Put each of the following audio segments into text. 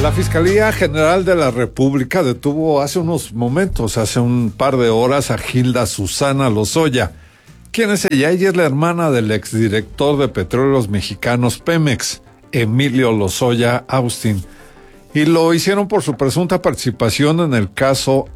La Fiscalía General de la República detuvo hace un par de horas, a Gilda Susana Lozoya. ¿Quién es ella? Ella es la hermana del exdirector de Petróleos Mexicanos Pemex, Emilio Lozoya Austin. Y lo hicieron por su presunta participación en el caso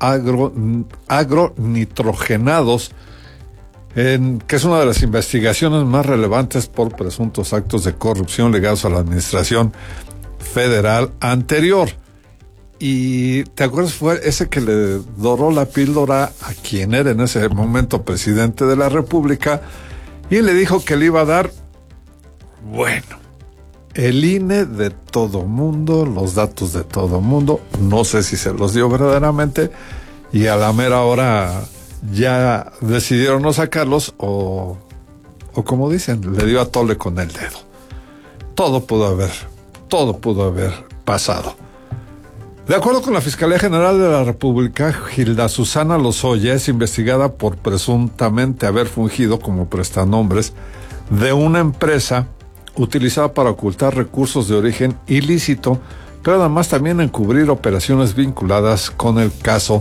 agronitrogenados, que es una de las investigaciones más relevantes por presuntos actos de corrupción ligados a la administración federal anterior. Y ¿te acuerdas? Fue ese que le doró la píldora a quien era en ese momento presidente de la República y le dijo que le iba a dar, el INE de todo mundo, los datos de todo mundo. No sé si se los dio verdaderamente y a la mera hora ya decidieron no sacarlos o como dicen, le dio a tole con el dedo. Todo pudo haber pasado. De acuerdo con la Fiscalía General de la República, Gilda Susana Lozoya es investigada por presuntamente haber fungido como prestanombres de una empresa utilizada para ocultar recursos de origen ilícito, pero además también encubrir operaciones vinculadas con el caso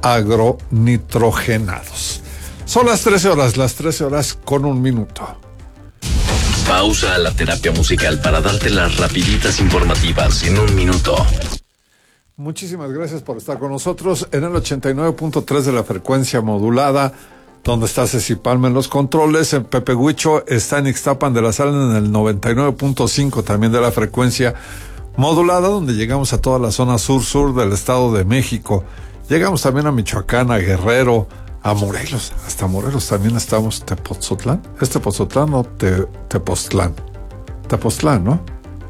agronitrogenados. Son las 13 horas con 1 minuto. Pausa a la terapia musical para darte las rapiditas informativas en 1 minuto. Muchísimas gracias por estar con nosotros en el 89.3 de la frecuencia modulada, donde está Ceci Palma en los controles. En Pepe Huicho está en Ixtapan de la Sal en el 99.5 también de la frecuencia modulada, donde llegamos a toda la zona sur del Estado de México. Llegamos también a Michoacán, a Guerrero, a Morelos, hasta Morelos también estamos. ¿Tepoztlán? ¿Es Tepoztlán o Tepoztlán? Tepoztlán, ¿no?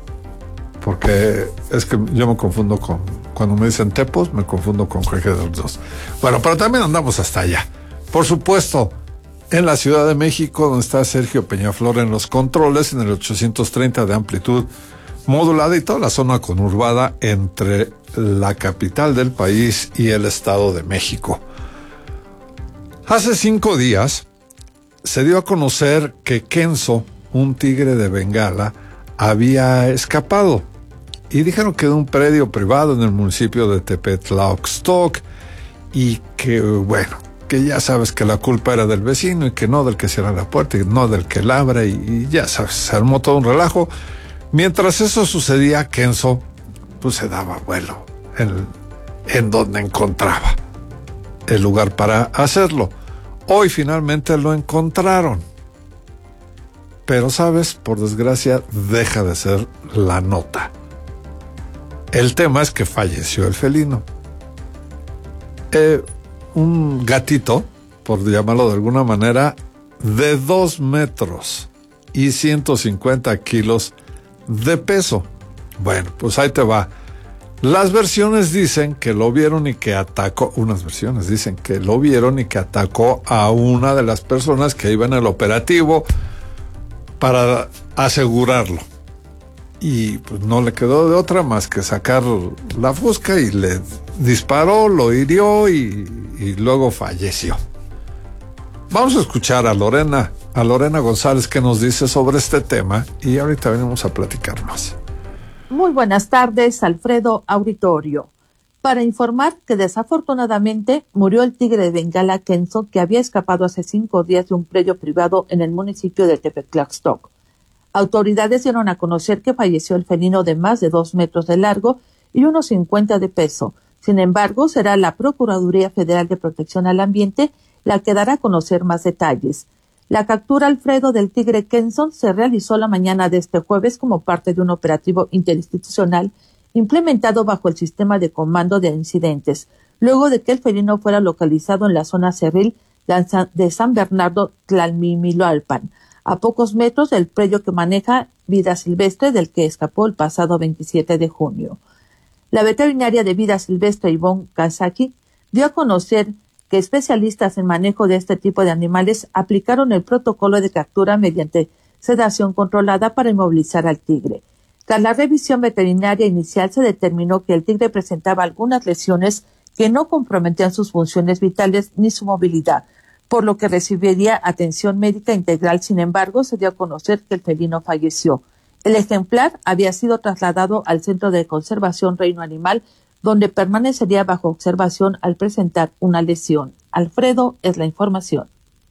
Porque es que yo me confundo cuando me dicen Tepos, me confundo con cualquiera de los dos. Bueno, pero también andamos hasta allá. Por supuesto, en la Ciudad de México, donde está Sergio Peñaflor en los controles, en el 830 de amplitud modulada y toda la zona conurbada entre la capital del país y el Estado de México. Hace 5 días se dio a conocer que Kenzo, un tigre de Bengala, había escapado. Y dijeron que de un predio privado en el municipio de Tepetlaoxtoc y que, que ya sabes que la culpa era del vecino y que no del que cierra la puerta y no del que la abre y ya sabes, se armó todo un relajo. Mientras eso sucedía, Kenzo se daba vuelo en donde encontraba el lugar para hacerlo. Hoy finalmente lo encontraron. Pero sabes, por desgracia, deja de ser la nota. El tema es que falleció el felino. Un gatito, por llamarlo de alguna manera, de 2 metros y 150 kilos de peso. Bueno, pues ahí te va. Las versiones dicen que lo vieron y que atacó, unas versiones dicen que lo vieron y que atacó a una de las personas que iba en el operativo para asegurarlo. Y pues no le quedó de otra más que sacar la fusca y le disparó, lo hirió y luego falleció. Vamos a escuchar a Lorena González que nos dice sobre este tema y ahorita venimos a platicar más. Muy buenas tardes, Alfredo Auditorio. Para informar que desafortunadamente murió el tigre de Bengala Kenzo, que había escapado hace 5 días de un predio privado en el municipio de Tepetlaoxtoc. Autoridades dieron a conocer que falleció el felino de más de 2 metros de largo y unos 50 de peso. Sin embargo, será la Procuraduría Federal de Protección al Ambiente la que dará a conocer más detalles. La captura, Alfredo, del tigre Kenzo se realizó la mañana de este jueves como parte de un operativo interinstitucional implementado bajo el sistema de comando de incidentes, luego de que el felino fuera localizado en la zona cerril de San Bernardo Tlalmimiloalpan, a pocos metros del predio que maneja Vida Silvestre, del que escapó el pasado 27 de junio. La veterinaria de Vida Silvestre, Ivonne Kazaki, dio a conocer que especialistas en manejo de este tipo de animales aplicaron el protocolo de captura mediante sedación controlada para inmovilizar al tigre. Tras la revisión veterinaria inicial se determinó que el tigre presentaba algunas lesiones que no comprometían sus funciones vitales ni su movilidad, por lo que recibiría atención médica integral. Sin embargo, se dio a conocer que el felino falleció. El ejemplar había sido trasladado al Centro de Conservación Reino Animal, donde permanecería bajo observación al presentar una lesión. Alfredo, es la información.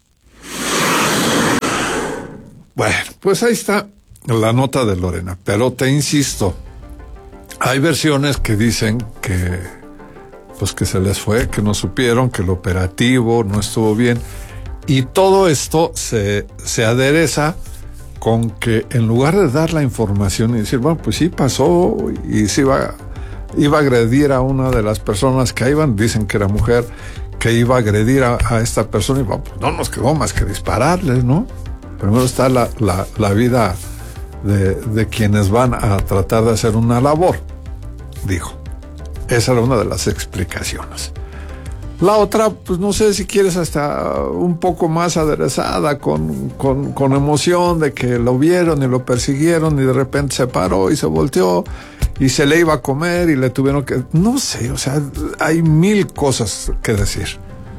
Bueno, pues ahí está la nota de Lorena, pero te insisto, hay versiones que dicen que pues que se les fue, que no supieron, que el operativo no estuvo bien, y todo esto se adereza con que en lugar de dar la información y decir, bueno, pues sí pasó y sí iba a agredir a una de las personas que iban, dicen que era mujer, que iba a agredir a esta persona, y bueno, pues no nos quedó más que dispararles, ¿no? Primero está la vida de quienes van a tratar de hacer una labor, dijo. Esa era una de las explicaciones. La otra, pues no sé si quieres hasta un poco más aderezada, con emoción de que lo vieron y lo persiguieron y de repente se paró y se volteó y se le iba a comer y le tuvieron que... No sé, o sea, hay mil cosas que decir.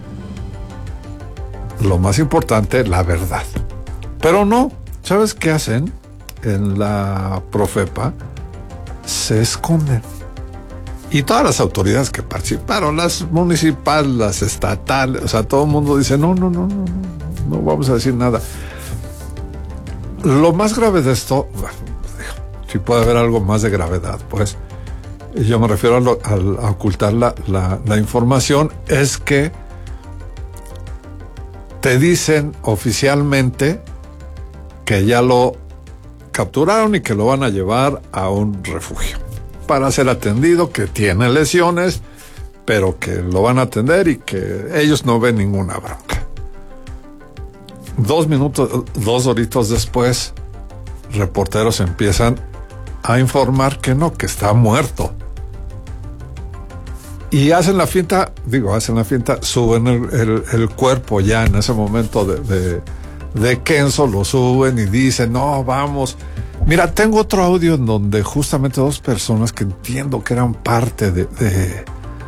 Lo más importante, la verdad. Pero no, ¿sabes qué hacen? En la Profepa se esconden. Y todas las autoridades que participaron, las municipales, las estatales, o sea, todo el mundo dice, no vamos a decir nada. Lo más grave de esto, bueno, si puede haber algo más de gravedad, pues, yo me refiero a ocultar la información, es que te dicen oficialmente que ya lo capturaron y que lo van a llevar a un refugio para ser atendido, que tiene lesiones, pero que lo van a atender y que ellos no ven ninguna bronca. 2 horitos después, reporteros empiezan a informar que no, que está muerto. Y hacen la finta, suben el cuerpo ya en ese momento de Kenzo, lo suben y dicen, no, vamos. Mira, tengo otro audio en donde justamente 2 personas que entiendo que eran parte de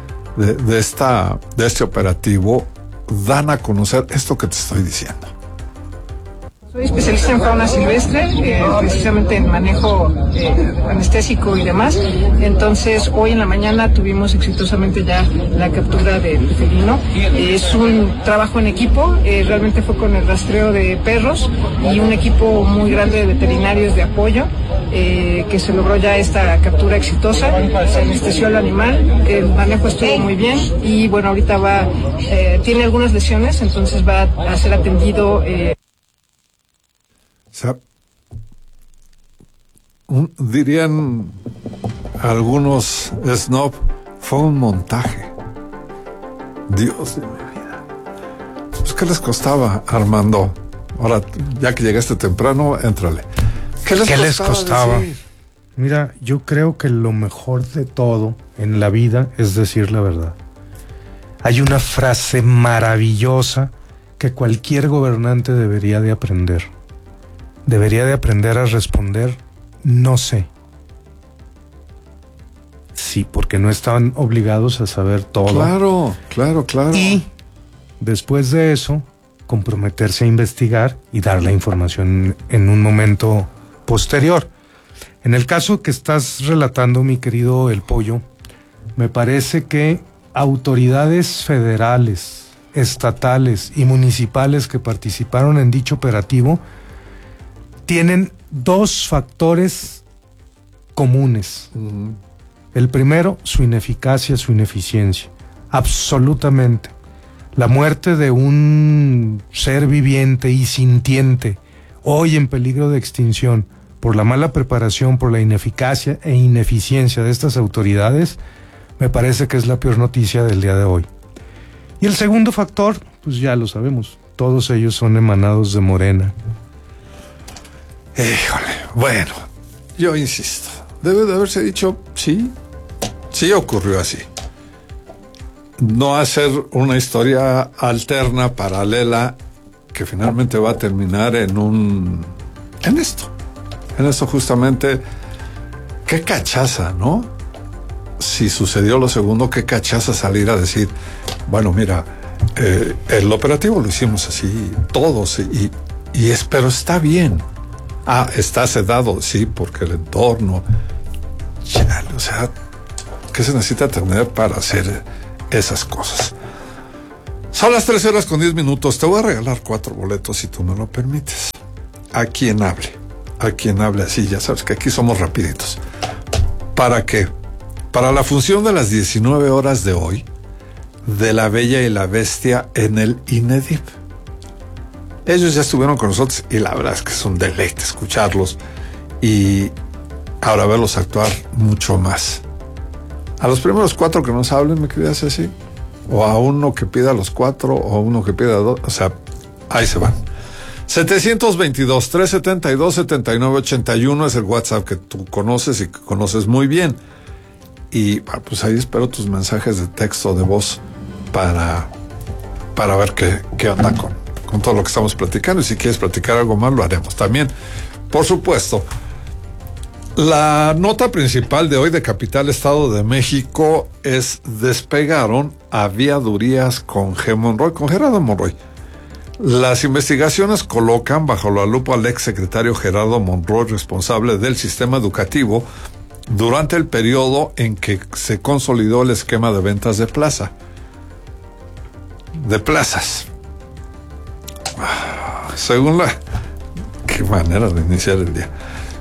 este operativo dan a conocer esto que te estoy diciendo. Soy especialista en fauna silvestre, precisamente en manejo anestésico y demás. Entonces, hoy en la mañana tuvimos exitosamente ya la captura del felino. Es un trabajo en equipo, realmente fue con el rastreo de perros y un equipo muy grande de veterinarios de apoyo, que se logró ya esta captura exitosa. Se anestesió al animal, el manejo estuvo muy bien y bueno, ahorita tiene algunas lesiones, entonces va a ser atendido. O sea, dirían algunos snob, fue un montaje. Dios de mi vida. Pues, ¿qué les costaba, Armando? Ahora, ya que llegaste temprano, éntrale. ¿Qué les costaba? Decir? Mira, yo creo que lo mejor de todo en la vida es decir la verdad. Hay una frase maravillosa que cualquier gobernante debería de aprender. Debería de aprender a responder, no sé. Sí, porque no estaban obligados a saber todo. Claro. Y después de eso, comprometerse a investigar y dar la información en un momento posterior. En el caso que estás relatando, mi querido El Pollo, me parece que autoridades federales, estatales y municipales que participaron en dicho operativo tienen 2 factores comunes. Uh-huh. El primero, su ineficacia, su ineficiencia. Absolutamente. La muerte de un ser viviente y sintiente, hoy en peligro de extinción, por la mala preparación, por la ineficacia e ineficiencia de estas autoridades, me parece que es la peor noticia del día de hoy. Y el segundo factor, pues ya lo sabemos, todos ellos son emanados de Morena. Híjole, bueno, yo insisto, debe de haberse dicho, sí ocurrió así. No hacer una historia alterna, paralela, que finalmente va a terminar en esto justamente. Qué cachaza, ¿no? Si sucedió lo segundo, qué cachaza salir a decir, bueno, mira, el operativo lo hicimos así, todos, pero está bien. Está sedado, sí, porque el entorno. Chale, o sea, ¿qué se necesita tener para hacer esas cosas? Son las 13:10. Te voy a regalar 4 boletos si tú me lo permites. A quien hable así, ya sabes que aquí somos rapiditos. ¿Para qué? Para la función de las 19 horas de hoy, de La Bella y la Bestia en el INEDIP. Ellos ya estuvieron con nosotros y la verdad es que es un deleite escucharlos y ahora verlos actuar mucho más. A los primeros 4 que nos hablen, me querías así, o a uno que pida los 4, o a uno que pida 2, o sea, ahí se van. 722-372-7981 es el WhatsApp que tú conoces y que conoces muy bien. Y pues ahí espero tus mensajes de texto, de voz, para ver qué onda con todo lo que estamos platicando. Y si quieres platicar algo más, lo haremos también. Por supuesto, la nota principal de hoy de Capital Estado de México es: despegaron aviadurías con Gerardo Monroy. Las investigaciones colocan bajo la lupa al exsecretario Gerardo Monroy, responsable del sistema educativo, durante el periodo en que se consolidó el esquema de ventas de plazas. Según qué manera de iniciar el día.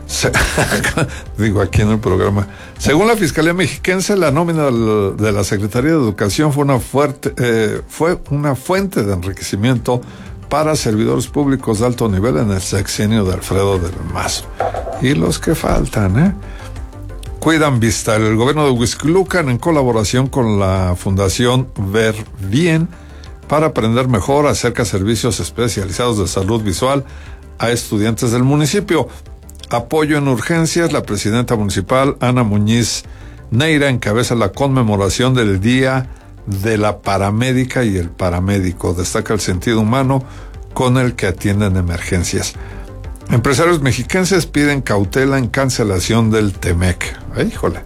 Digo aquí en el programa. Según la Fiscalía Mexiquense, la nómina de la Secretaría de Educación fue una fuente de enriquecimiento para servidores públicos de alto nivel en el sexenio de Alfredo del Mazo. Y los que faltan, Cuidan Vista. El gobierno de Huixquilucan, en colaboración con la Fundación Ver Bien, para aprender mejor, acerca servicios especializados de salud visual a estudiantes del municipio. Apoyo en urgencias. La presidenta municipal, Ana Muñiz Neira, encabeza la conmemoración del Día de la Paramédica y el Paramédico. Destaca el sentido humano con el que atienden emergencias. Empresarios mexiquenses piden cautela en cancelación del TEMEC. Híjole.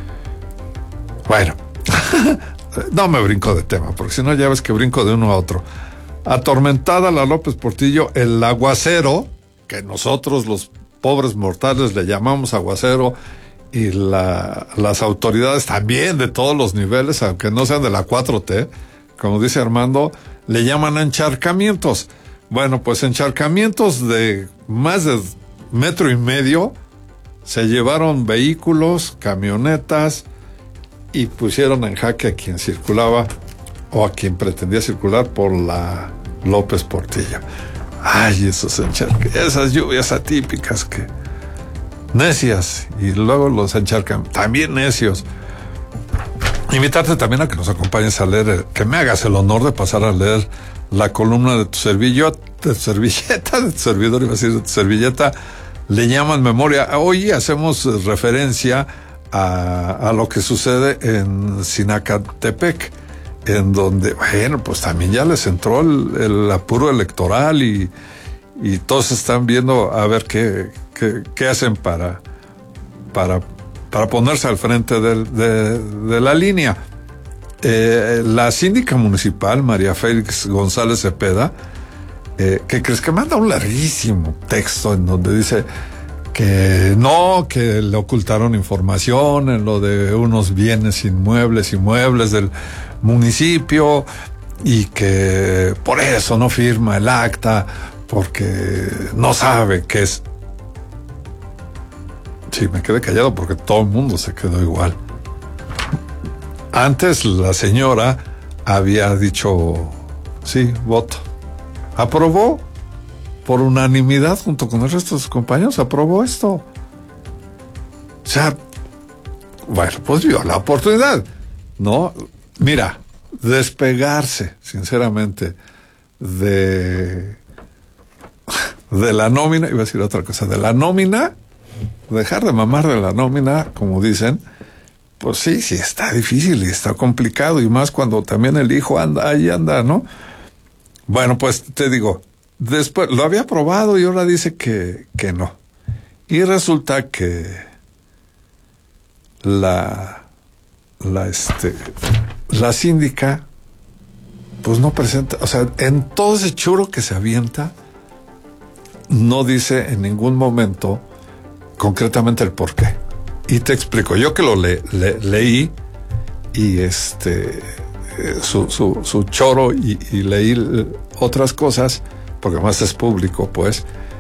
Bueno, no me brinco de tema, porque si no ya ves que brinco de uno a otro. Atormentada la López Portillo, el aguacero, que nosotros los pobres mortales le llamamos aguacero, y las autoridades también de todos los niveles, aunque no sean de la 4T, como dice Armando, le llaman encharcamientos. Bueno, pues encharcamientos de más de 1.5 metros, se llevaron vehículos, camionetas, y pusieron en jaque a quien circulaba o a quien pretendía circular por la López Portillo. Ay, esas lluvias atípicas que necias, y luego los encharcan, también necios. Invitarte también a que nos acompañes a leer, que me hagas el honor de pasar a leer la columna de tu servilleta, de tu servidor, iba a decir de tu servilleta, le llaman memoria. Hoy hacemos referencia a lo que sucede en Sinacatepec, en donde, bueno, pues también ya les entró el apuro electoral y todos están viendo a ver qué hacen para ponerse al frente de la línea. La síndica municipal, María Félix González Cepeda, ¿qué crees? Que manda un larguísimo texto en donde dice que le ocultaron información en lo de unos bienes inmuebles del municipio, y que por eso no firma el acta, porque no sabe qué es. Sí, me quedé callado porque todo el mundo se quedó igual. Antes la señora había dicho, sí, voto. Aprobó por unanimidad junto con el resto de sus compañeros, aprobó esto. O sea, bueno, pues vio la oportunidad, ¿no? Mira, despegarse, sinceramente, de la nómina, iba a decir otra cosa, de la nómina, dejar de mamar de la nómina, como dicen, pues sí, está difícil y está complicado, y más cuando también el hijo anda, ¿no? Bueno, pues te digo, después lo había aprobado y ahora dice que no. Y resulta que la síndica, pues no presenta, o sea, en todo ese churo que se avienta, no dice en ningún momento concretamente el por qué. Y te explico, yo que lo leí y su choro y leí otras cosas, porque además es público, pues,